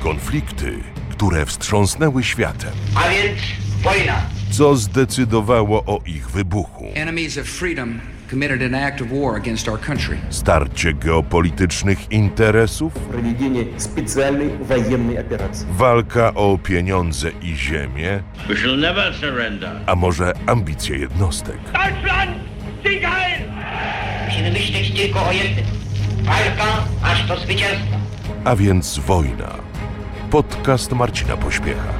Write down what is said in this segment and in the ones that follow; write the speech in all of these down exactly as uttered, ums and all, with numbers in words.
Konflikty, które wstrząsnęły światem. A więc wojna. Co zdecydowało o ich wybuchu? Enemies of freedom committed an act of war against our country. Starcie geopolitycznych interesów? Проведение специальной военной операции. Walka o pieniądze i ziemię? We shall never surrender. A może ambicje jednostek? Deutschland, Sieg heil! Musimy myśleć tylko o jednym. Walka aż do zwycięstwa. A więc wojna. Podcast Marcina Pośpiecha.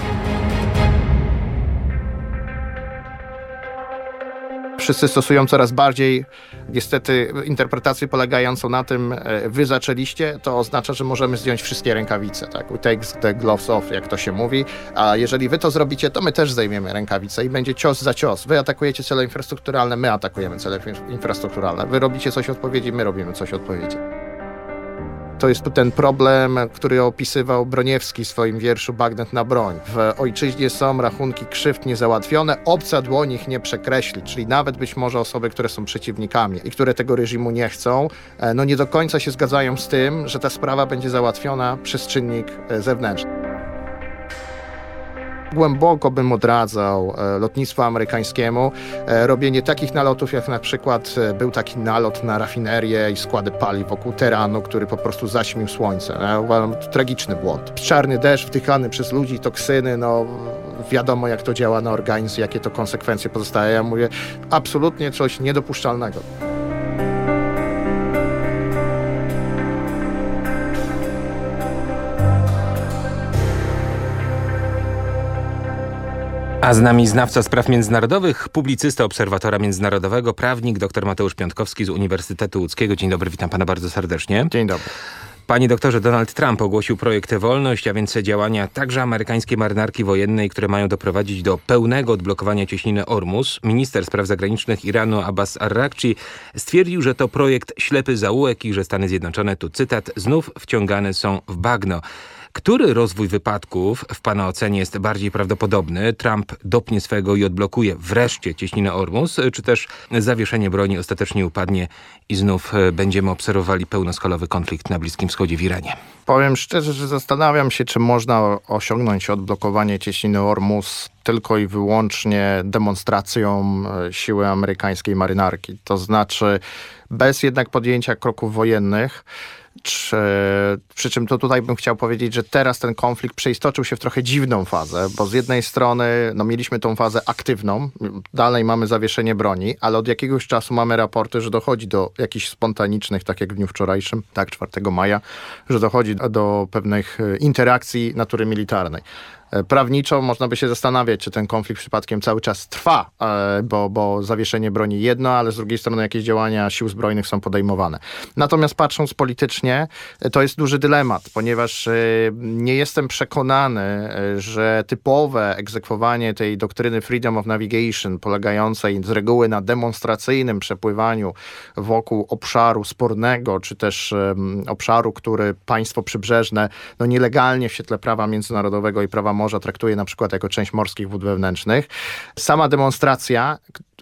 Wszyscy stosują coraz bardziej, niestety, interpretację polegającą na tym, wy zaczęliście, to oznacza, że możemy zdjąć wszystkie rękawice, tak? We take the gloves off, jak to się mówi, a jeżeli wy to zrobicie, to my też zdejmiemy rękawice i będzie cios za cios. Wy atakujecie cele infrastrukturalne, my atakujemy cele infrastrukturalne. Wy robicie coś odpowiedzi, my robimy coś odpowiedzi. To jest tu ten problem, który opisywał Broniewski w swoim wierszu Bagnet na broń. W ojczyźnie są rachunki krzywd niezałatwione, obca dłoń ich nie przekreśli, czyli nawet być może osoby, które są przeciwnikami i które tego reżimu nie chcą, no nie do końca się zgadzają z tym, że ta sprawa będzie załatwiona przez czynnik zewnętrzny. Głęboko bym odradzał e, lotnictwu amerykańskiemu e, robienie takich nalotów, jak na przykład e, był taki nalot na rafinerię i składy paliw wokół Teheranu, który po prostu zaćmił słońce. Ja uważam, to tragiczny błąd. Czarny deszcz wdychany przez ludzi, toksyny, no wiadomo jak to działa na organizm, jakie to konsekwencje pozostają. Ja mówię, absolutnie coś niedopuszczalnego. A z nami znawca spraw międzynarodowych, publicysta Obserwatora Międzynarodowego, prawnik dr Mateusz Piątkowski z Uniwersytetu Łódzkiego. Dzień dobry, witam pana bardzo serdecznie. Dzień dobry. Panie doktorze, Donald Trump ogłosił projekt Wolność, a więc działania także amerykańskiej marynarki wojennej, które mają doprowadzić do pełnego odblokowania cieśniny Ormus. Minister spraw zagranicznych Iranu Abbas Arrakci stwierdził, że to projekt ślepy zaułek i że Stany Zjednoczone, tu cytat, znów wciągane są w bagno. Który rozwój wypadków w pana ocenie jest bardziej prawdopodobny? Trump dopnie swego i odblokuje wreszcie cieśninę Ormus, czy też zawieszenie broni ostatecznie upadnie i znów będziemy obserwowali pełnoskalowy konflikt na Bliskim Wschodzie w Iranie? Powiem szczerze, że zastanawiam się, czy można osiągnąć odblokowanie cieśniny Ormus tylko i wyłącznie demonstracją siły amerykańskiej marynarki. To znaczy bez jednak podjęcia kroków wojennych. Czy, przy czym to tutaj bym chciał powiedzieć, że teraz ten konflikt przeistoczył się w trochę dziwną fazę, bo z jednej strony no, mieliśmy tą fazę aktywną, dalej mamy zawieszenie broni, ale od jakiegoś czasu mamy raporty, że dochodzi do jakichś spontanicznych, tak jak w dniu wczorajszym, tak czwartego maja, że dochodzi do pewnych interakcji natury militarnej. Prawniczo można by się zastanawiać, czy ten konflikt przypadkiem cały czas trwa, bo, bo zawieszenie broni jedno, ale z drugiej strony jakieś działania sił zbrojnych są podejmowane. Natomiast patrząc politycznie, to jest duży dylemat, ponieważ nie jestem przekonany, że typowe egzekwowanie tej doktryny Freedom of Navigation, polegającej z reguły na demonstracyjnym przepływaniu wokół obszaru spornego, czy też um, obszaru, który państwo przybrzeżne no, nielegalnie w świetle prawa międzynarodowego i prawa morza traktuje na przykład jako część morskich wód wewnętrznych. Sama demonstracja,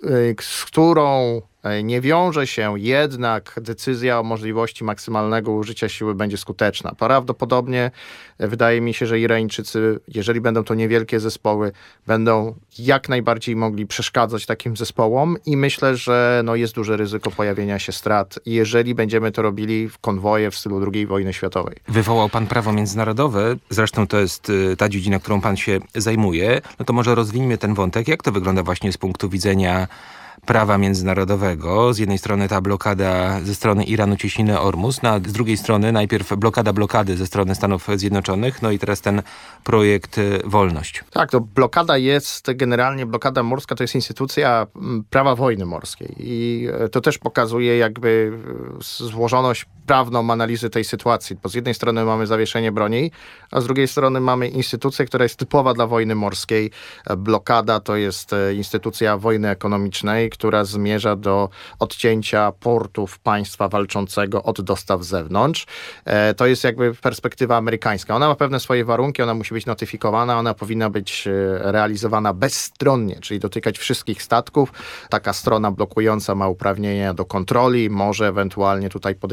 z którą nie wiąże się jednak decyzja o możliwości maksymalnego użycia siły będzie skuteczna. Prawdopodobnie wydaje mi się, że Irańczycy, jeżeli będą to niewielkie zespoły, będą jak najbardziej mogli przeszkadzać takim zespołom i myślę, że no jest duże ryzyko pojawienia się strat, jeżeli będziemy to robili w konwoje w stylu drugiej wojny światowej. Wywołał pan prawo międzynarodowe, zresztą to jest ta dziedzina, którą pan się zajmuje. No to może rozwijmy ten wątek. Jak to wygląda właśnie z punktu widzenia prawa międzynarodowego? Z jednej strony ta blokada ze strony Iranu cieśniny Ormus, no a z drugiej strony najpierw blokada blokady ze strony Stanów Zjednoczonych, no i teraz ten projekt Wolność. Tak, to blokada jest, generalnie blokada morska to jest instytucja prawa wojny morskiej i to też pokazuje jakby złożoność prawną analizy tej sytuacji, bo z jednej strony mamy zawieszenie broni, a z drugiej strony mamy instytucję, która jest typowa dla wojny morskiej. Blokada to jest instytucja wojny ekonomicznej, która zmierza do odcięcia portów państwa walczącego od dostaw z zewnątrz. To jest jakby perspektywa amerykańska. Ona ma pewne swoje warunki, ona musi być notyfikowana, ona powinna być realizowana bezstronnie, czyli dotykać wszystkich statków. Taka strona blokująca ma uprawnienia do kontroli, może ewentualnie tutaj podejmować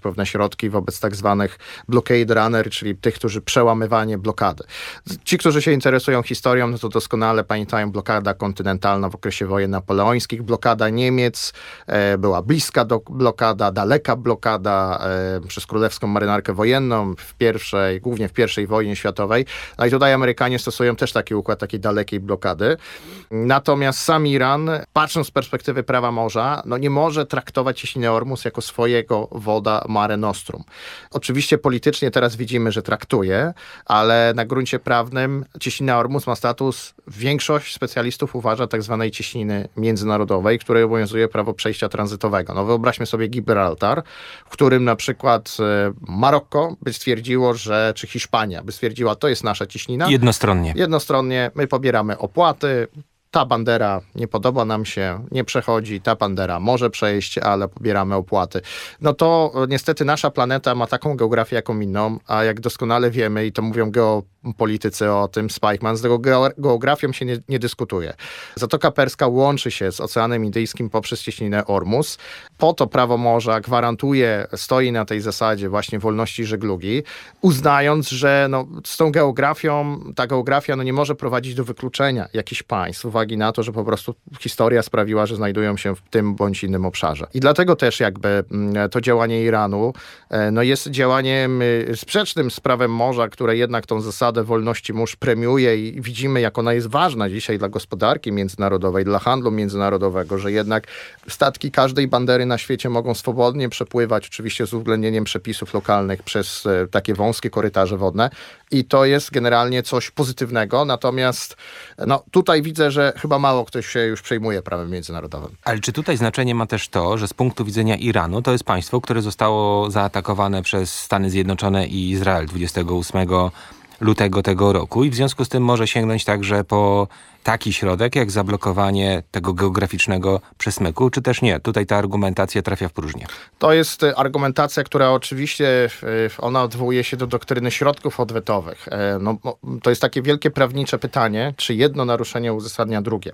pewne środki wobec tak zwanych blockade runner, czyli tych, którzy przełamywanie blokady. Ci, którzy się interesują historią, no to doskonale pamiętają blokada kontynentalna w okresie wojen napoleońskich, blokada Niemiec, e, była bliska do blokada, daleka blokada e, przez królewską marynarkę wojenną w pierwszej, głównie w pierwszej wojnie światowej. No i tutaj Amerykanie stosują też taki układ takiej dalekiej blokady. Natomiast sam Iran, patrząc z perspektywy prawa morza, no nie może traktować cieśniny Ormus jako swojego woda Mare Nostrum. Oczywiście politycznie teraz widzimy, że traktuje, ale na gruncie prawnym cieśnina Ormus ma status, większość specjalistów uważa, tak zwanej cieśniny międzynarodowej, której obowiązuje prawo przejścia tranzytowego. No wyobraźmy sobie Gibraltar, w którym na przykład Maroko by stwierdziło, że, czy Hiszpania by stwierdziła, to jest nasza cieśnina. Jednostronnie. Jednostronnie my pobieramy opłaty, ta bandera nie podoba nam się, nie przechodzi, ta bandera może przejść, ale pobieramy opłaty. No to niestety nasza planeta ma taką geografię, jaką inną, a jak doskonale wiemy, i to mówią geopolitycy o tym, Spikeman, z tego geografią się nie, nie dyskutuje. Zatoka Perska łączy się z Oceanem Indyjskim poprzez cieśninę Ormus. Po to prawo morza gwarantuje, stoi na tej zasadzie właśnie wolności żeglugi, uznając, że no, z tą geografią, ta geografia no, nie może prowadzić do wykluczenia jakichś państw, uwagi na to, że po prostu historia sprawiła, że znajdują się w tym bądź innym obszarze. I dlatego też jakby to działanie Iranu no jest działaniem sprzecznym z prawem morza, które jednak tą zasadę wolności mórz premiuje i widzimy, jak ona jest ważna dzisiaj dla gospodarki międzynarodowej, dla handlu międzynarodowego, że jednak statki każdej bandery na świecie mogą swobodnie przepływać, oczywiście z uwzględnieniem przepisów lokalnych przez takie wąskie korytarze wodne i to jest generalnie coś pozytywnego, natomiast no, tutaj widzę, że chyba mało ktoś się już przejmuje prawem międzynarodowym. Ale czy tutaj znaczenie ma też to, że z punktu widzenia Iranu to jest państwo, które zostało zaatakowane przez Stany Zjednoczone i Izrael dwudziestego ósmego lutego tego roku i w związku z tym może sięgnąć także po taki środek, jak zablokowanie tego geograficznego przesmyku, czy też nie? Tutaj ta argumentacja trafia w próżnię. To jest argumentacja, która oczywiście, ona odwołuje się do doktryny środków odwetowych. No, to jest takie wielkie prawnicze pytanie, czy jedno naruszenie uzasadnia drugie.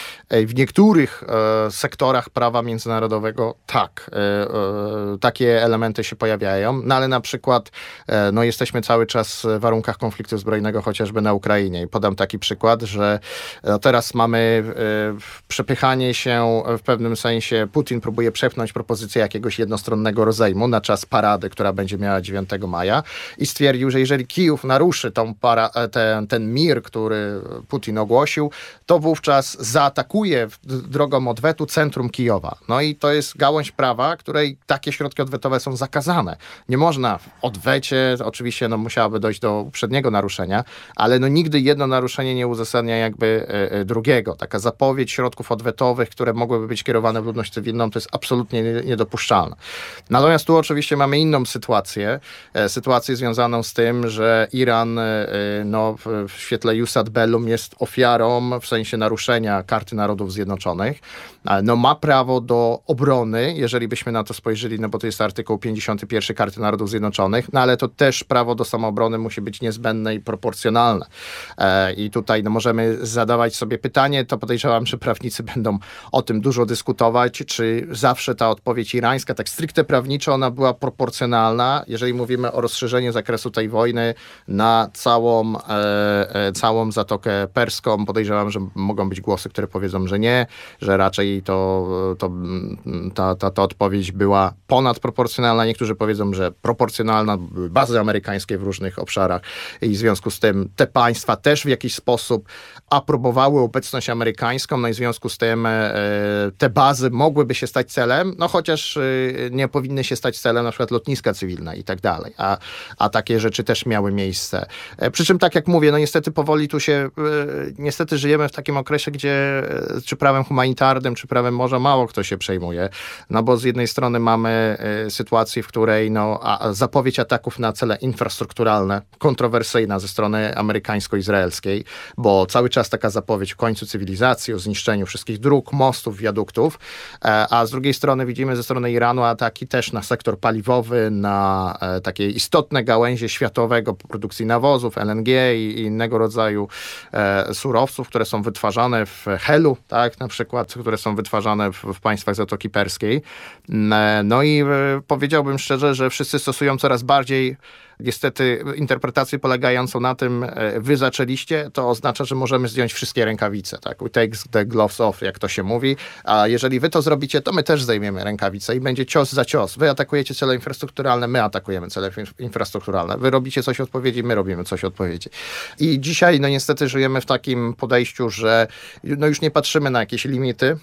W niektórych e, sektorach prawa międzynarodowego tak, e, e, takie elementy się pojawiają, no ale na przykład e, no, jesteśmy cały czas w warunkach konfliktu zbrojnego, chociażby na Ukrainie. I podam taki przykład, że no teraz mamy e, przepychanie się w pewnym sensie, Putin próbuje przepchnąć propozycję jakiegoś jednostronnego rozejmu na czas parady, która będzie miała dziewiątego maja i stwierdził, że jeżeli Kijów naruszy tą para, ten, ten mir, który Putin ogłosił, to wówczas zaatakuje drogą odwetu centrum Kijowa. No i to jest gałąź prawa, której takie środki odwetowe są zakazane. Nie można w odwecie, oczywiście no, musiałoby dojść do uprzedniego naruszenia, ale no, nigdy jedno naruszenie nie uzasadnia jakby e, drugiego. Taka zapowiedź środków odwetowych, które mogłyby być kierowane w ludność cywilną, to jest absolutnie niedopuszczalne. Natomiast tu oczywiście mamy inną sytuację, e, sytuację związaną z tym, że Iran e, no, w, w świetle Jus ad bellum jest ofiarą w sensie naruszenia Karty Narodów Zjednoczonych. No, ma prawo do obrony, jeżeli byśmy na to spojrzeli, no bo to jest artykuł pięćdziesiąty pierwszy Karty Narodów Zjednoczonych, no ale to też prawo do samoobrony musi być niezbędne i proporcjonalne. E, I tutaj no, możemy zadawać sobie pytanie, to podejrzewam, że prawnicy będą o tym dużo dyskutować, czy zawsze ta odpowiedź irańska, tak stricte prawniczo, ona była proporcjonalna, jeżeli mówimy o rozszerzeniu zakresu tej wojny na całą, e, e, całą Zatokę Perską. Podejrzewam, że mogą być głosy, które powiedzą, że nie, że raczej to, to, ta, ta, ta odpowiedź była ponadproporcjonalna. Niektórzy powiedzą, że proporcjonalna, były bazy amerykańskie w różnych obszarach i w związku z tym te państwa też w jakiś sposób aprobowały obecność amerykańską, no i w związku z tym e, te bazy mogłyby się stać celem, no chociaż e, nie powinny się stać celem na przykład lotniska cywilne i tak dalej, a, a takie rzeczy też miały miejsce. E, przy czym tak jak mówię, no niestety powoli tu się, e, niestety żyjemy w takim okresie, gdzie e, czy prawem humanitarnym, czy prawem morza mało kto się przejmuje, no bo z jednej strony mamy e, sytuację, w której no, a, zapowiedź ataków na cele infrastrukturalne, kontrowersyjna ze strony amerykańsko-izraelskiej, bo cały czas taka zapowiedź o końcu cywilizacji, o zniszczeniu wszystkich dróg, mostów, wiaduktów, a z drugiej strony widzimy ze strony Iranu ataki też na sektor paliwowy, na takie istotne gałęzie światowego produkcji nawozów, L N G i innego rodzaju surowców, które są wytwarzane w helu, tak, na przykład, które są wytwarzane w, w państwach Zatoki Perskiej. No i powiedziałbym szczerze, że wszyscy stosują coraz bardziej niestety interpretację polegającą na tym, wy zaczęliście, to oznacza, że możemy zdjąć wszystkie rękawice, tak? We take the gloves off, jak to się mówi, a jeżeli wy to zrobicie, to my też zdejmiemy rękawice i będzie cios za cios. Wy atakujecie cele infrastrukturalne, my atakujemy cele infrastrukturalne. Wy robicie coś odpowiedzi, my robimy coś odpowiedzi. I dzisiaj, no niestety żyjemy w takim podejściu, że no już nie patrzymy na jakieś limity,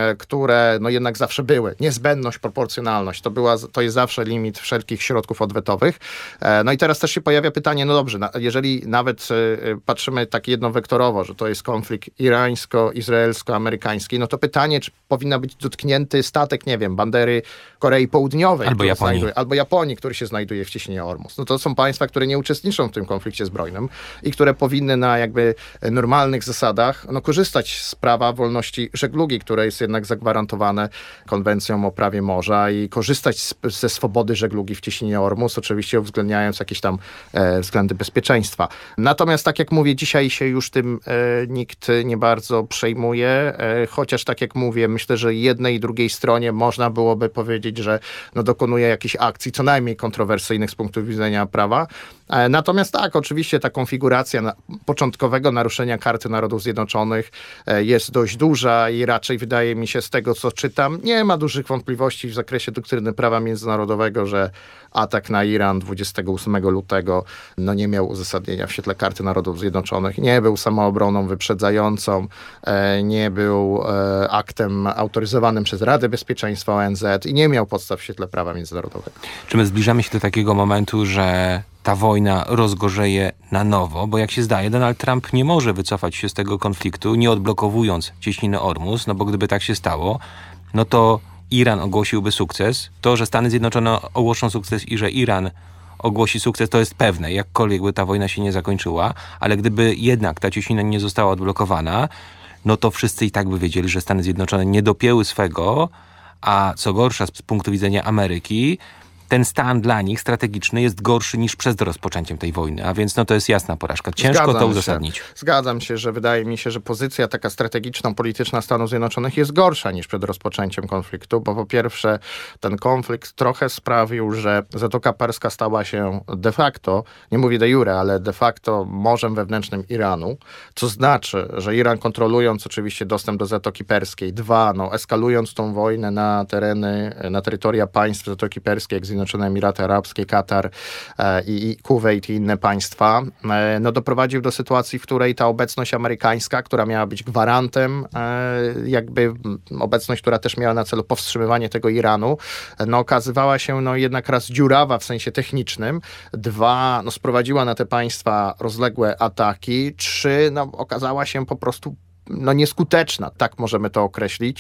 które no jednak zawsze były. Niezbędność, proporcjonalność, to, była, to jest zawsze limit wszelkich środków odwetowych. No i teraz też się pojawia pytanie, no dobrze, jeżeli nawet patrzymy tak jednowektorowo, że to jest konflikt irańsko-izraelsko-amerykański, no to pytanie, czy powinna być dotknięty statek, nie wiem, bandery Korei Południowej. Albo Japonii. Znajduje, albo Japonii, który się znajduje w cieśninie Ormus. No to są państwa, które nie uczestniczą w tym konflikcie zbrojnym i które powinny na jakby normalnych zasadach no, korzystać z prawa wolności żeglugi, które jest jednak zagwarantowane konwencją o prawie morza i korzystać z, ze swobody żeglugi w cieśninie Ormus, oczywiście uwzględniając jakieś tam e, względy bezpieczeństwa. Natomiast tak jak mówię, dzisiaj się już tym e, nikt nie bardzo przejmuje, e, chociaż tak jak mówię, myślę, że jednej i drugiej stronie można byłoby powiedzieć, że no, dokonuje jakichś akcji, co najmniej kontrowersyjnych z punktu widzenia prawa. E, natomiast tak, oczywiście ta konfiguracja na, początkowego naruszenia Karty Narodów Zjednoczonych e, jest dość duża i raczej wydaje mi się z tego, co czytam, nie ma dużych wątpliwości w zakresie doktryny prawa międzynarodowego, że atak na Iran dwudziestego ósmego lutego no nie miał uzasadnienia w świetle Karty Narodów Zjednoczonych, nie był samoobroną wyprzedzającą, e, nie był e, aktem autoryzowanym przez Radę Bezpieczeństwa O N Z i nie miał podstaw w świetle prawa międzynarodowego. Czy my zbliżamy się do takiego momentu, że ta wojna rozgorzeje na nowo? Bo jak się zdaje, Donald Trump nie może wycofać się z tego konfliktu, nie odblokowując cieśniny Ormus, no bo gdyby tak się stało, no to Iran ogłosiłby sukces. To, że Stany Zjednoczone ogłoszą sukces i że Iran ogłosi sukces, to jest pewne, jakkolwiek by ta wojna się nie zakończyła, ale gdyby jednak ta cieśnina nie została odblokowana, no to wszyscy i tak by wiedzieli, że Stany Zjednoczone nie dopięły swego, a co gorsza z punktu widzenia Ameryki, ten stan dla nich strategiczny jest gorszy niż przed rozpoczęciem tej wojny, a więc no to jest jasna porażka. Ciężko Zgadzam to uzasadnić. Się. Zgadzam się, że wydaje mi się, że pozycja taka strategiczno-polityczna Stanów Zjednoczonych jest gorsza niż przed rozpoczęciem konfliktu, bo po pierwsze ten konflikt trochę sprawił, że Zatoka Perska stała się de facto, nie mówię de jure, ale de facto morzem wewnętrznym Iranu, co znaczy, że Iran kontrolując oczywiście dostęp do Zatoki Perskiej, dwa, no eskalując tą wojnę na tereny, na terytoria państw Zatoki Perskiej, jak Zjednoczone Emiraty Arabskie, Katar e, i, i Kuwejt i inne państwa, e, no doprowadził do sytuacji, w której ta obecność amerykańska, która miała być gwarantem, e, jakby obecność, która też miała na celu powstrzymywanie tego Iranu, no okazywała się no jednak raz dziurawa w sensie technicznym, dwa, no sprowadziła na te państwa rozległe ataki, trzy, no okazała się po prostu no nieskuteczna, tak możemy to określić,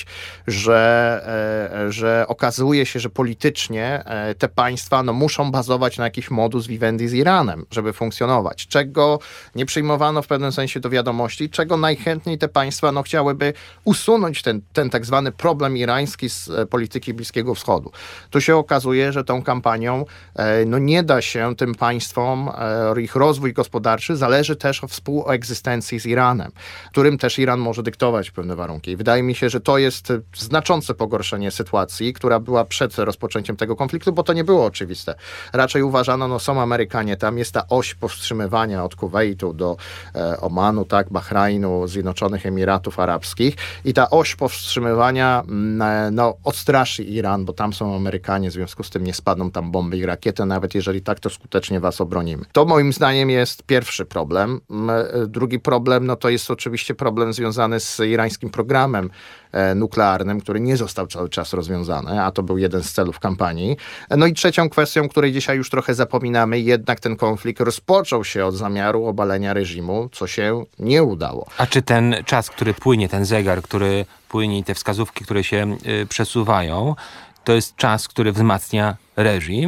że, e, że okazuje się, że politycznie e, te państwa no, muszą bazować na jakiś modus vivendi z Iranem, żeby funkcjonować, czego nie przyjmowano w pewnym sensie do wiadomości, czego najchętniej te państwa no, chciałyby usunąć ten, ten tak zwany problem irański z e, polityki Bliskiego Wschodu. Tu się okazuje, że tą kampanią e, no, nie da się tym państwom, e, ich rozwój gospodarczy zależy też od współegzystencji z Iranem, którym też Iran może dyktować pewne warunki. I wydaje mi się, że to jest znaczące pogorszenie sytuacji, która była przed rozpoczęciem tego konfliktu, bo to nie było oczywiste. Raczej uważano, no są Amerykanie, tam jest ta oś powstrzymywania od Kuwejtu do e, Omanu, tak, Bahrajnu, Zjednoczonych Emiratów Arabskich i ta oś powstrzymywania e, no, odstraszy Iran, bo tam są Amerykanie, w związku z tym nie spadną tam bomby i rakiety, nawet jeżeli tak, to skutecznie was obronimy. To moim zdaniem jest pierwszy problem. E, drugi problem, no to jest oczywiście problem związany związany z irańskim programem e, nuklearnym, który nie został cały czas rozwiązany, a to był jeden z celów kampanii. No i trzecią kwestią, której dzisiaj już trochę zapominamy, jednak ten konflikt rozpoczął się od zamiaru obalenia reżimu, co się nie udało. A czy ten czas, który płynie, ten zegar, który płynie i te wskazówki, które się y, przesuwają, to jest czas, który wzmacnia reżim?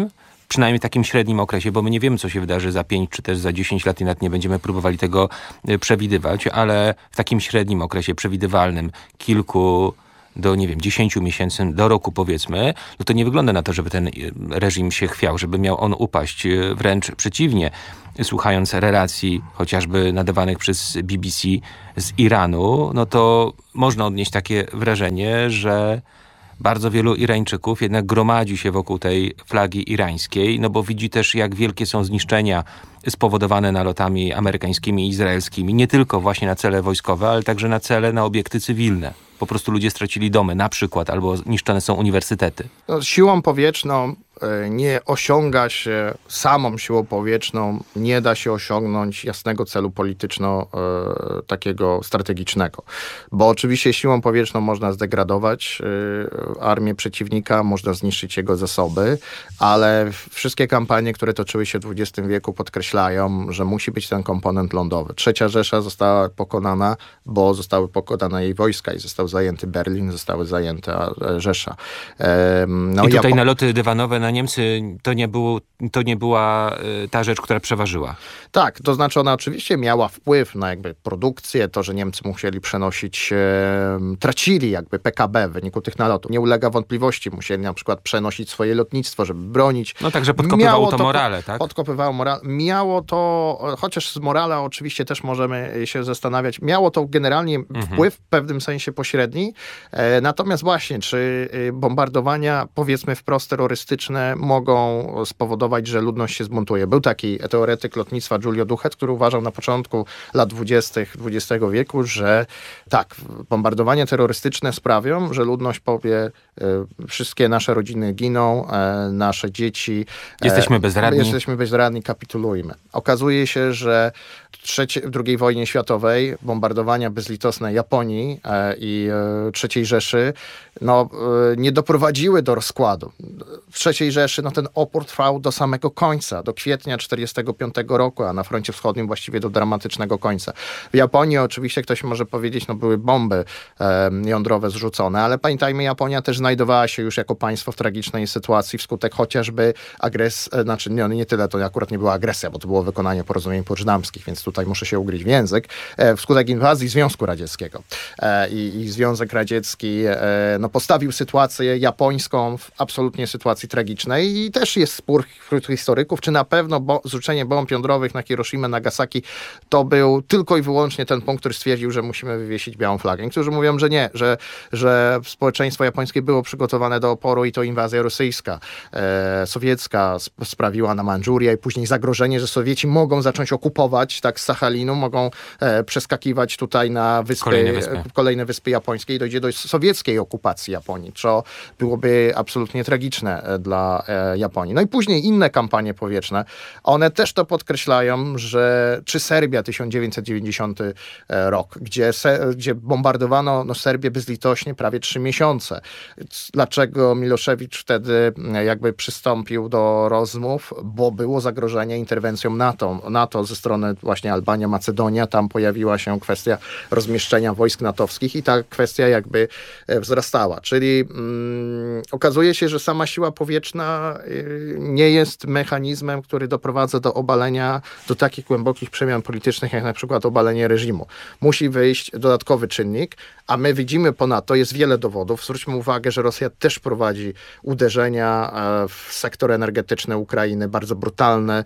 przynajmniej w takim średnim okresie, bo my nie wiemy, co się wydarzy za pięć czy też za dziesięć lat i nawet nie będziemy próbowali tego przewidywać, ale w takim średnim okresie przewidywalnym, kilku do, nie wiem, dziesięciu miesięcy, do roku powiedzmy, no to nie wygląda na to, żeby ten reżim się chwiał, żeby miał on upaść. Wręcz przeciwnie, słuchając relacji chociażby nadawanych przez B B C z Iranu, no to można odnieść takie wrażenie, że bardzo wielu Irańczyków jednak gromadzi się wokół tej flagi irańskiej, no bo widzi też, jak wielkie są zniszczenia spowodowane nalotami amerykańskimi i izraelskimi, nie tylko właśnie na cele wojskowe, ale także na cele, na obiekty cywilne. Po prostu ludzie stracili domy na przykład, albo niszczone są uniwersytety. No, siłą powietrzną nie osiąga się, samą siłą powietrzną nie da się osiągnąć jasnego celu polityczno e, takiego strategicznego. Bo oczywiście siłą powietrzną można zdegradować e, armię przeciwnika, można zniszczyć jego zasoby, ale wszystkie kampanie, które toczyły się w dwudziestym wieku, podkreślają, że musi być ten komponent lądowy. Trzecia Rzesza została pokonana, bo zostały pokonane jej wojska i został zajęty Berlin, zostały zajęte Rzesza. E, no I tutaj Japo- naloty dywanowe na Niemcy to nie, było, to nie była ta rzecz, która przeważyła. Tak, to znaczy ona oczywiście miała wpływ na jakby produkcję, to, że Niemcy musieli przenosić, e, tracili jakby P K B w wyniku tych nalotów. Nie ulega wątpliwości, musieli na przykład przenosić swoje lotnictwo, żeby bronić. No także podkopywało Miało to morale, tak? Podkopywało morale. Miało to, chociaż z morale oczywiście też możemy się zastanawiać, miało to generalnie mhm. wpływ w pewnym sensie pośredni, e, natomiast właśnie, czy bombardowania, powiedzmy wprost terrorystyczne, mogą spowodować, że ludność się zbuntuje. Był taki teoretyk lotnictwa Giulio Duchet, który uważał na początku lat dwudziestych dwudziestego wieku, że tak, bombardowania terrorystyczne sprawią, że ludność powie, e, wszystkie nasze rodziny giną, e, nasze dzieci... E, jesteśmy bezradni. Jesteśmy bezradni, kapitulujmy. Okazuje się, że trzecie, w drugiej wojnie światowej bombardowania bezlitosne Japonii e, i e, trzeciej Rzeszy no, e, nie doprowadziły do rozkładu. W trzeciej Rzeszy no, ten opór trwał do samego końca, do kwietnia tysiąc dziewięćset czterdziestego piątego roku, a na froncie wschodnim właściwie do dramatycznego końca. W Japonii oczywiście ktoś może powiedzieć, no były bomby e, jądrowe zrzucone, ale pamiętajmy, Japonia też znajdowała się już jako państwo w tragicznej sytuacji wskutek chociażby agresji, e, znaczy nie, nie tyle to akurat nie była agresja, bo to było wykonanie porozumień poczdamskich, więc tutaj muszę się ugryźć w język, e, wskutek inwazji Związku Radzieckiego. E, i, I Związek Radziecki e, no, postawił sytuację japońską w absolutnie sytuacji tragicznej i też jest spór wśród historyków, czy na pewno bo, zrzucenie bomb jądrowych na Hiroshimę, Nagasaki to był tylko i wyłącznie ten punkt, który stwierdził, że musimy wywiesić białą flagę. Niektórzy mówią, że nie, że, że społeczeństwo japońskie było przygotowane do oporu i to inwazja rosyjska, e, sowiecka sp- sprawiła na Mandżurię i później zagrożenie, że Sowieci mogą zacząć okupować tak z Sachalinu, mogą e, przeskakiwać tutaj na wyspy, kolejne wyspy. kolejne wyspy japońskie i dojdzie do sowieckiej okupacji Japonii, co byłoby absolutnie tragiczne dla e, Japonii. No i później inne kampanie powietrzne, one też to podkreślają, że czy Serbia tysiąc dziewięćset dziewięćdziesiąty rok, gdzie, se, gdzie bombardowano no, Serbię bezlitośnie prawie trzy miesiące. Dlaczego Milošević wtedy jakby przystąpił do rozmów? Bo było zagrożenie interwencją NATO. NATO ze strony właśnie Albania, Macedonia, tam pojawiła się kwestia rozmieszczenia wojsk natowskich i ta kwestia jakby wzrastała. Czyli mm, okazuje się, że sama siła powietrzna y, nie jest mechanizmem, który doprowadza do obalenia, do takich głębokich przemian politycznych, jak na przykład obalenie reżimu. Musi wyjść dodatkowy czynnik, a my widzimy ponadto, jest wiele dowodów. Zwróćmy uwagę, że Rosja też prowadzi uderzenia w sektor energetyczny Ukrainy, bardzo brutalne.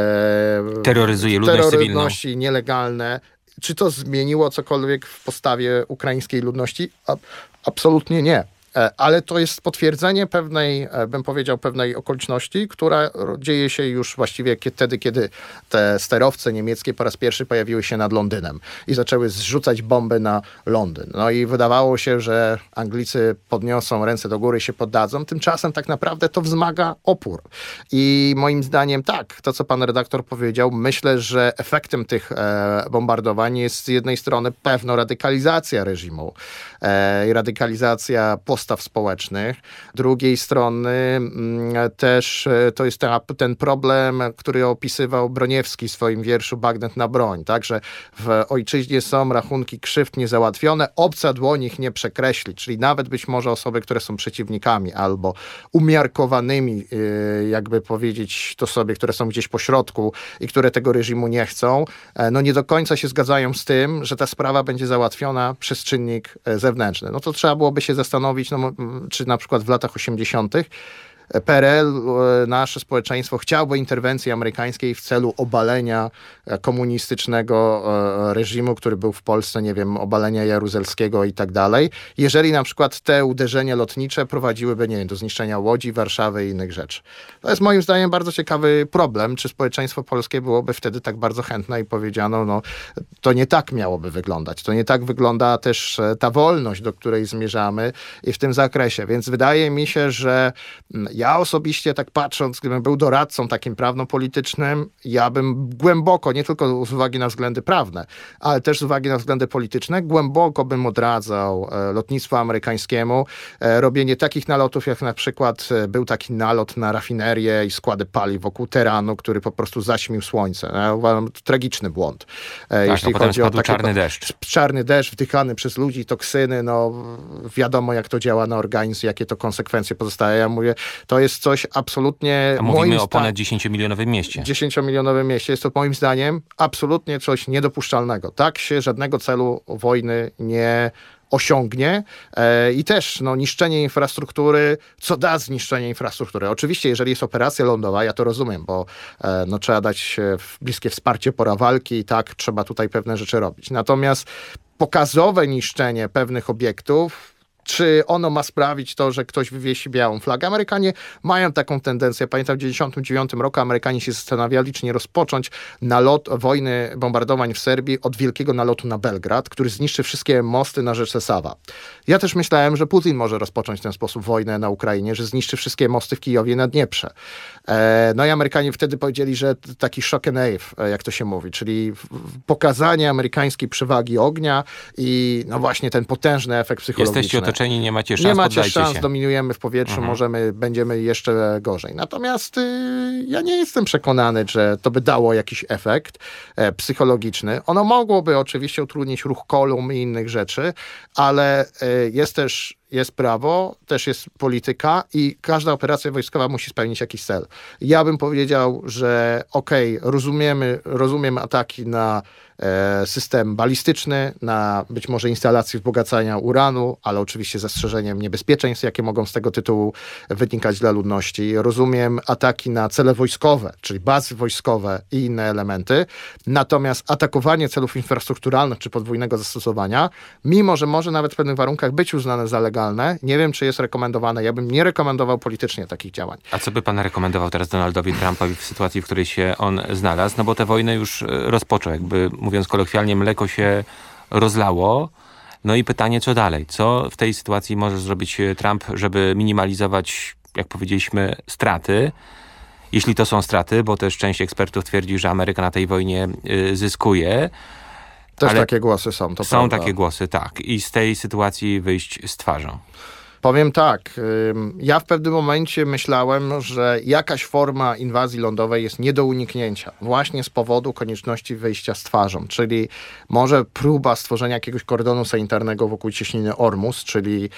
E, Terroryzuje ludność cywilną. Nielegalne. Czy to zmieniło cokolwiek w postawie ukraińskiej ludności? A, absolutnie nie. Ale to jest potwierdzenie pewnej, bym powiedział, pewnej okoliczności, która dzieje się już właściwie wtedy, kiedy te sterowce niemieckie po raz pierwszy pojawiły się nad Londynem i zaczęły zrzucać bomby na Londyn. No i wydawało się, że Anglicy podniosą ręce do góry i się poddadzą. Tymczasem tak naprawdę to wzmaga opór. I moim zdaniem tak, to co pan redaktor powiedział, myślę, że efektem tych e, bombardowań jest z jednej strony pewna radykalizacja reżimu e, i radykalizacja post postaw społecznych. Drugiej strony mm, też e, to jest ta, ten problem, który opisywał Broniewski w swoim wierszu Bagnet na broń, tak, że w ojczyźnie są rachunki krzywd niezałatwione, obca dłoń ich nie przekreśli, czyli nawet być może osoby, które są przeciwnikami albo umiarkowanymi, e, jakby powiedzieć to sobie, które są gdzieś po środku i które tego reżimu nie chcą, e, no nie do końca się zgadzają z tym, że ta sprawa będzie załatwiona przez czynnik zewnętrzny. No to trzeba byłoby się zastanowić, no, czy na przykład w latach osiemdziesiątych P R L, nasze społeczeństwo chciałoby interwencji amerykańskiej w celu obalenia komunistycznego reżimu, który był w Polsce, nie wiem, obalenia Jaruzelskiego i tak dalej. Jeżeli na przykład te uderzenia lotnicze prowadziłyby, nie wiem, do zniszczenia Łodzi, Warszawy i innych rzeczy. To jest moim zdaniem bardzo ciekawy problem, czy społeczeństwo polskie byłoby wtedy tak bardzo chętne i powiedziano, no to nie tak miałoby wyglądać. To nie tak wygląda też ta wolność, do której zmierzamy i w tym zakresie. Więc wydaje mi się, że ja osobiście tak patrząc, gdybym był doradcą takim prawno-politycznym, ja bym głęboko, nie tylko z uwagi na względy prawne, ale też z uwagi na względy polityczne, głęboko bym odradzał e, lotnictwu amerykańskiemu e, robienie takich nalotów, jak na przykład e, był taki nalot na rafinerię i składy paliw wokół Teheranu, który po prostu zaćmił słońce. Ja uważam, to tragiczny błąd. E, tak, jeśli a potem chodzi o spadł takie, czarny deszcz. Czarny deszcz wdychany przez ludzi, toksyny, no wiadomo jak to działa na organizm, jakie to konsekwencje pozostaje. Ja mówię, to jest coś absolutnie... A mówimy moim o ponad dziesięciomilionowym mieście. dziesięciomilionowym mieście. Jest to moim zdaniem absolutnie coś niedopuszczalnego. Tak się żadnego celu wojny nie osiągnie e, i też no, niszczenie infrastruktury, co da zniszczenie infrastruktury. Oczywiście, jeżeli jest operacja lądowa, ja to rozumiem, bo e, no, trzeba dać bliskie wsparcie, pora walki i tak trzeba tutaj pewne rzeczy robić. Natomiast pokazowe niszczenie pewnych obiektów, czy ono ma sprawić to, że ktoś wywiesi białą flagę? Amerykanie mają taką tendencję. Pamiętam w dziewięćdziesiątym dziewiątym roku Amerykanie się zastanawiali, czy nie rozpocząć nalot wojny, bombardowań w Serbii od wielkiego nalotu na Belgrad, który zniszczy wszystkie mosty na rzece Sawa. Ja też myślałem, że Putin może rozpocząć w ten sposób wojnę na Ukrainie, że zniszczy wszystkie mosty w Kijowie na Dnieprze. E, no i Amerykanie wtedy powiedzieli, że taki shock and awe, jak to się mówi, czyli pokazanie amerykańskiej przewagi ognia i no właśnie ten potężny efekt psychologiczny. Jesteście otoczeni, nie macie szans, Nie macie szans, się. dominujemy w powietrzu, mhm. możemy, będziemy jeszcze gorzej. Natomiast y, ja nie jestem przekonany, że to by dało jakiś efekt e, psychologiczny. Ono mogłoby oczywiście utrudnić ruch kolumn i innych rzeczy, ale e, jest też jest prawo, też jest polityka i każda operacja wojskowa musi spełnić jakiś cel. Ja bym powiedział, że okej, okay, rozumiemy, rozumiem ataki na e, system balistyczny, na być może instalacje wzbogacania uranu, ale oczywiście z zastrzeżeniem niebezpieczeństw, jakie mogą z tego tytułu wynikać dla ludności. Rozumiem ataki na cele wojskowe, czyli bazy wojskowe i inne elementy. Natomiast atakowanie celów infrastrukturalnych czy podwójnego zastosowania, mimo że może nawet w pewnych warunkach być uznane za legalne, nie wiem, czy jest rekomendowane. Ja bym nie rekomendował politycznie takich działań. A co by pan rekomendował teraz Donaldowi Trumpowi w sytuacji, w której się on znalazł? No bo tę wojnę już rozpoczął, jakby mówiąc kolokwialnie, mleko się rozlało. No i pytanie, co dalej? Co w tej sytuacji może zrobić Trump, żeby minimalizować, jak powiedzieliśmy, straty? Jeśli to są straty, bo też część ekspertów twierdzi, że Ameryka na tej wojnie y, zyskuje. Też ale takie głosy są, to Są prawda. takie głosy, tak. I z tej sytuacji wyjść z twarzą. Powiem tak, ja w pewnym momencie myślałem, że jakaś forma inwazji lądowej jest nie do uniknięcia. Właśnie z powodu konieczności wyjścia z twarzą, czyli może próba stworzenia jakiegoś kordonu sanitarnego wokół cieśniny Ormus, czyli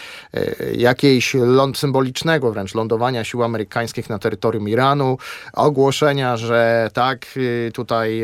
jakiejś ląd symbolicznego wręcz lądowania sił amerykańskich na terytorium Iranu, ogłoszenia, że tak, tutaj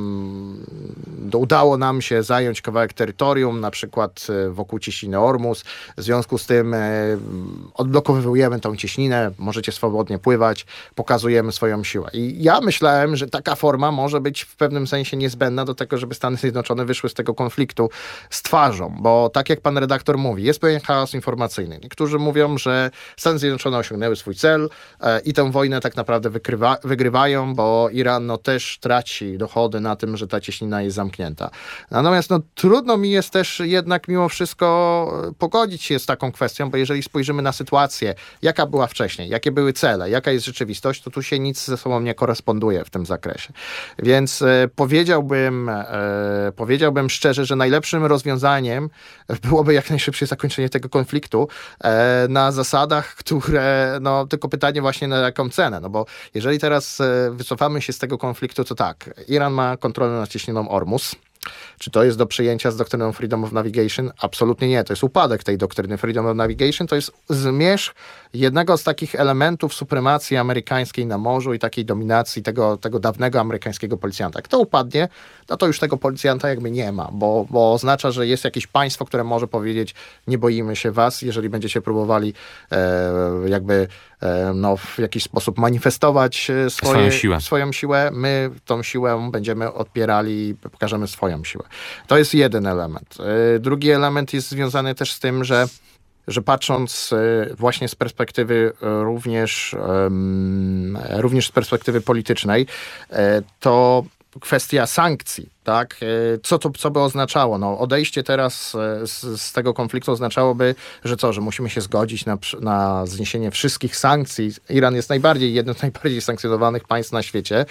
um, udało nam się zająć kawałek terytorium, na przykład wokół cieśniny Ormus, w związku z tym odblokowujemy tą cieśninę, możecie swobodnie pływać, pokazujemy swoją siłę. I ja myślałem, że taka forma może być w pewnym sensie niezbędna do tego, żeby Stany Zjednoczone wyszły z tego konfliktu z twarzą, bo tak jak pan redaktor mówi, jest pewien chaos informacyjny. Niektórzy mówią, że Stany Zjednoczone osiągnęły swój cel e, i tę wojnę tak naprawdę wykrywa, wygrywają, bo Iran no, też traci dochody na tym, że ta cieśnina jest zamknięta. zamknięta. Natomiast no, trudno mi jest też jednak mimo wszystko pogodzić się z taką kwestią, bo jeżeli spojrzymy na sytuację, jaka była wcześniej, jakie były cele, jaka jest rzeczywistość, to tu się nic ze sobą nie koresponduje w tym zakresie. Więc e, powiedziałbym, e, powiedziałbym szczerze, że najlepszym rozwiązaniem byłoby jak najszybsze zakończenie tego konfliktu e, na zasadach, które, no tylko pytanie właśnie na jaką cenę, no bo jeżeli teraz e, wycofamy się z tego konfliktu, to tak, Iran ma kontrolę nad cieśniną Ormus. Czy to jest do przyjęcia z doktryną Freedom of Navigation? Absolutnie nie. To jest upadek tej doktryny Freedom of Navigation. To jest zmierzch jednego z takich elementów supremacji amerykańskiej na morzu i takiej dominacji tego, tego dawnego amerykańskiego policjanta. Jak to upadnie, no to już tego policjanta jakby nie ma, bo, bo oznacza, że jest jakieś państwo, które może powiedzieć, nie boimy się was, jeżeli będziecie próbowali e, jakby e, no, w jakiś sposób manifestować swoje, swoją siłę. swoją siłę. My tą siłę będziemy odpierali i pokażemy swoją siłę. To jest jeden element. Drugi element jest związany też z tym, że, że patrząc właśnie z perspektywy również, również z perspektywy politycznej, to kwestia sankcji, tak? Co to co by oznaczało? No, odejście teraz z, z tego konfliktu oznaczałoby, że co, że musimy się zgodzić na, na zniesienie wszystkich sankcji. Iran jest najbardziej, jednym z najbardziej sankcjonowanych państw na świecie.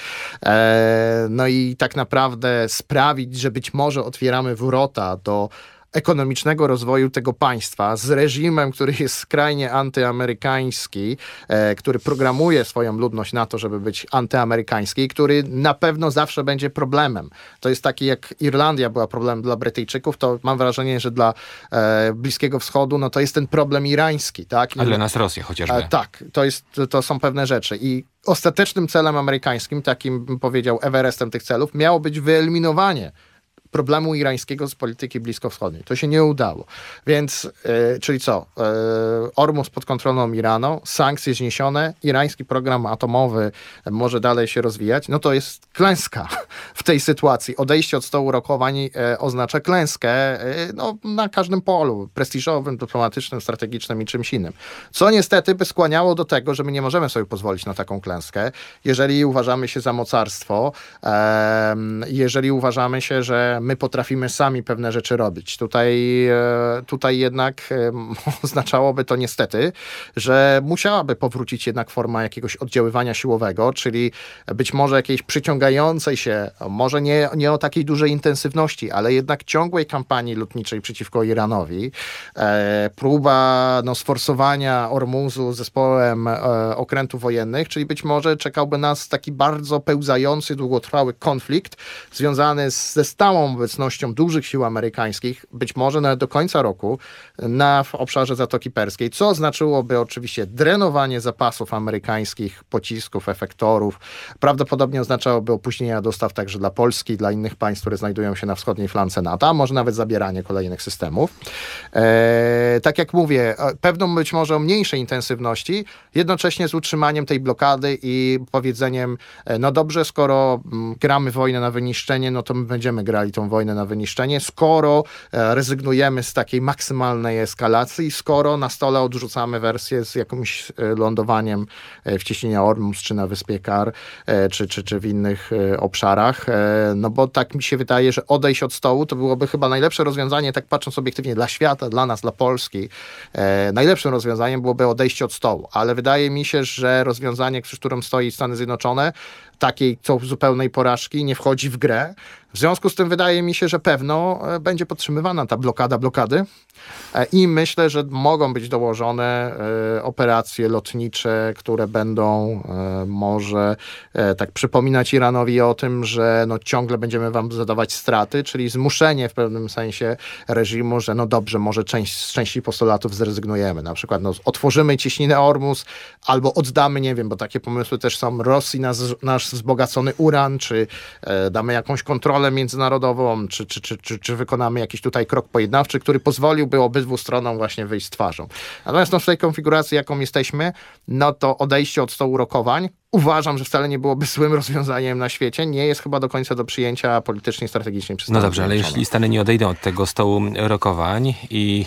E, no i tak naprawdę sprawić, że być może otwieramy wrota do ekonomicznego rozwoju tego państwa z reżimem, który jest skrajnie antyamerykański, e, który programuje swoją ludność na to, żeby być antyamerykański, który na pewno zawsze będzie problemem. To jest taki, jak Irlandia była problemem dla Brytyjczyków, to mam wrażenie, że dla e, Bliskiego Wschodu, no to jest ten problem irański, tak? A dla nas Rosja chociażby. E, tak, to, jest, to są pewne rzeczy i ostatecznym celem amerykańskim, takim bym powiedział Everestem tych celów, miało być wyeliminowanie problemu irańskiego z polityki bliskowschodniej. To się nie udało. Więc, yy, czyli co? Yy, Ormus pod kontrolą Iranu, sankcje zniesione, irański program atomowy może dalej się rozwijać, no to jest klęska w tej sytuacji. Odejście od stołu rokowań yy, oznacza klęskę yy, no, na każdym polu, prestiżowym, dyplomatycznym, strategicznym i czymś innym. Co niestety by skłaniało do tego, że my nie możemy sobie pozwolić na taką klęskę, jeżeli uważamy się za mocarstwo, yy, jeżeli uważamy się, że my potrafimy sami pewne rzeczy robić. Tutaj, tutaj jednak oznaczałoby to niestety, że musiałaby powrócić jednak forma jakiegoś oddziaływania siłowego, czyli być może jakiejś przyciągającej się, może nie, nie o takiej dużej intensywności, ale jednak ciągłej kampanii lotniczej przeciwko Iranowi. E, próba no, sforsowania Ormuzu zespołem e, okrętów wojennych, czyli być może czekałby nas taki bardzo pełzający, długotrwały konflikt związany z, ze stałą obecnością dużych sił amerykańskich, być może nawet do końca roku, na w obszarze Zatoki Perskiej, co znaczyłoby oczywiście drenowanie zapasów amerykańskich, pocisków, efektorów. Prawdopodobnie oznaczałoby opóźnienia dostaw także dla Polski, dla innych państw, które znajdują się na wschodniej flance NATO, a może nawet zabieranie kolejnych systemów. E, tak jak mówię, pewną być może o mniejszej intensywności, jednocześnie z utrzymaniem tej blokady i powiedzeniem, no dobrze, skoro gramy wojnę na wyniszczenie, no to my będziemy grali tą wojnę na wyniszczenie, skoro e, rezygnujemy z takiej maksymalnej eskalacji, skoro na stole odrzucamy wersję z jakimś e, lądowaniem e, w cieśninie Ormus, czy na wyspie Kar, e, czy, czy, czy w innych e, obszarach, e, no bo tak mi się wydaje, że odejść od stołu to byłoby chyba najlepsze rozwiązanie, tak patrząc obiektywnie dla świata, dla nas, dla Polski, e, najlepszym rozwiązaniem byłoby odejście od stołu, ale wydaje mi się, że rozwiązanie, przy którym stoi Stany Zjednoczone, takiej co zupełnej porażki nie wchodzi w grę. W związku z tym wydaje mi się, że pewno będzie podtrzymywana ta blokada blokady i myślę, że mogą być dołożone operacje lotnicze, które będą może tak przypominać Iranowi o tym, że no ciągle będziemy wam zadawać straty, czyli zmuszenie w pewnym sensie reżimu, że no dobrze, może część, z części postulatów zrezygnujemy. Na przykład no, otworzymy cieśninę Ormus albo oddamy, nie wiem, bo takie pomysły też są, Rosji nasz, nasz wzbogacony uran, czy e, damy jakąś kontrolę międzynarodową, czy, czy, czy, czy, czy wykonamy jakiś tutaj krok pojednawczy, który pozwoliłby obydwu stronom właśnie wyjść z twarzą. Natomiast no, w tej konfiguracji, jaką jesteśmy, no to odejście od stołu rokowań uważam, że wcale nie byłoby złym rozwiązaniem na świecie. Nie jest chyba do końca do przyjęcia politycznie i strategicznie przez No dobrze, ale jeśli Stany nie odejdą od tego stołu rokowań i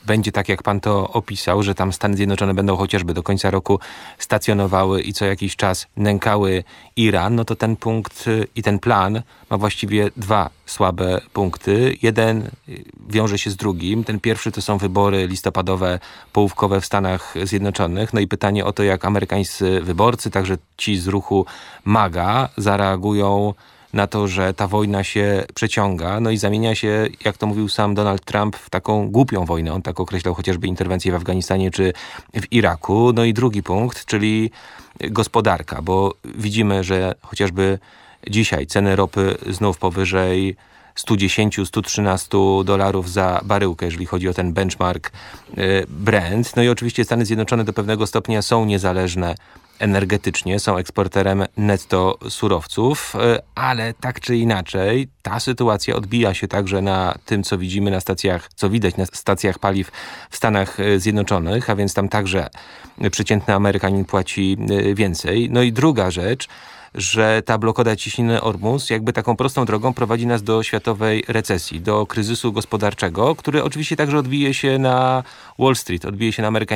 będzie tak, jak pan to opisał, że tam Stany Zjednoczone będą chociażby do końca roku stacjonowały i co jakiś czas nękały Iran, no to ten punkt i ten plan ma właściwie dwa słabe punkty. Jeden wiąże się z drugim. Ten pierwszy to są wybory listopadowe, połówkowe w Stanach Zjednoczonych. No i pytanie o to, jak amerykańscy wyborcy, także ci z ruchu MAGA, zareagują na to, że ta wojna się przeciąga, no i zamienia się, jak to mówił sam Donald Trump, w taką głupią wojnę. On tak określał chociażby interwencję w Afganistanie czy w Iraku. No i drugi punkt, czyli gospodarka, bo widzimy, że chociażby dzisiaj ceny ropy znów powyżej sto dziesięć do stu trzynastu dolarów za baryłkę, jeżeli chodzi o ten benchmark Brent. No i oczywiście Stany Zjednoczone do pewnego stopnia są niezależne energetycznie, są eksporterem netto surowców, ale tak czy inaczej ta sytuacja odbija się także na tym, co widzimy na stacjach, co widać na stacjach paliw w Stanach Zjednoczonych, a więc tam także przeciętny Amerykanin płaci więcej. No i druga rzecz, że ta blokada ciśniny Ormus jakby taką prostą drogą prowadzi nas do światowej recesji, do kryzysu gospodarczego, który oczywiście także odbije się na Wall Street, odbije się na amerykańskim